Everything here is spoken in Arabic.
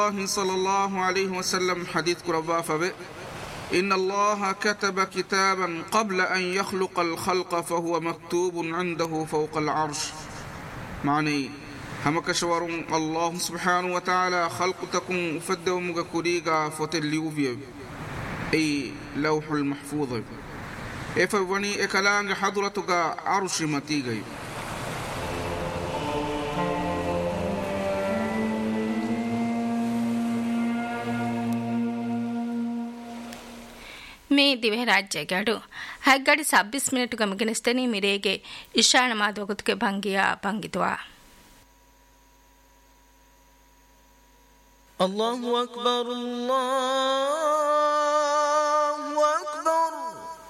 صلى الله عليه وسلم حديث كربا فبه إن الله كتب كتابا قبل أن يخلق الخلق فهو مكتوب عنده فوق العرش معني همكشور الله سبحانه وتعالى خلقتكم فدوا مغكوريغا فتليوفيا أي لوح المحفوظ إفوني إكلان حضرتك عرش متيغي මේ දිවෙහි රාජ්‍යගඩු හැග්ගඩි 26 මිනිටුක මිගනස්තනී මිරේගේ ඉෂාන මාදවකතුගේ භංගියා භංගිතවා الله أكبر الله